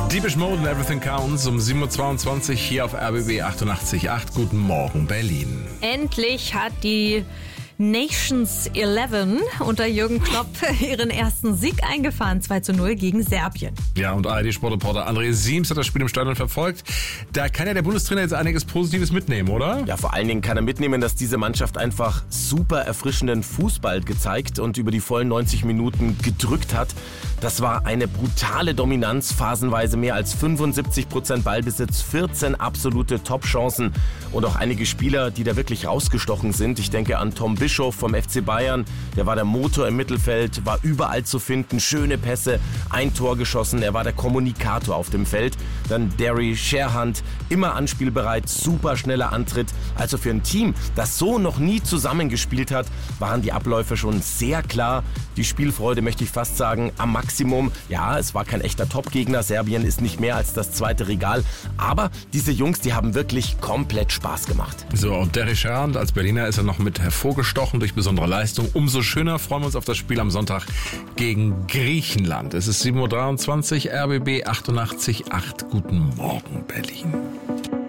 Deepish Mode and Everything Counts um 7.22 Uhr hier auf RBB 88.8. Guten Morgen, Berlin. Endlich hat die Nations 11 unter Jürgen Klopp ihren ersten Sieg eingefahren, 2:0 gegen Serbien. Ja, und ARD-Sportreporter André Siems hat das Spiel im Stadion verfolgt. Da kann ja der Bundestrainer jetzt einiges Positives mitnehmen, oder? Ja, vor allen Dingen kann er mitnehmen, dass diese Mannschaft einfach super erfrischenden Fußball gezeigt und über die vollen 90 Minuten gedrückt hat. Das war eine brutale Dominanz, phasenweise mehr als 75% Ballbesitz, 14 absolute Top-Chancen und auch einige Spieler, die da wirklich rausgestochen sind. Ich denke an Tom Bischof vom FC Bayern, der war der Motor im Mittelfeld, war überall zu finden, schöne Pässe, ein Tor geschossen, er war der Kommunikator auf dem Feld. Dann Derry Sherhand, immer anspielbereit, super schneller Antritt. Also für ein Team, das so noch nie zusammengespielt hat, waren die Abläufe schon sehr klar. Die Spielfreude, möchte ich fast sagen, am Maximum. Ja, es war kein echter Top-Gegner. Serbien ist nicht mehr als das zweite Regal. Aber diese Jungs, die haben wirklich komplett Spaß gemacht. So, und Derry Sherhand als Berliner ist er noch mit hervorgestochen durch besondere Leistung. Umso schöner freuen wir uns auf das Spiel am Sonntag gegen Griechenland. Es ist 7.23 Uhr, RBB 88.8. Guten Morgen, Berlin.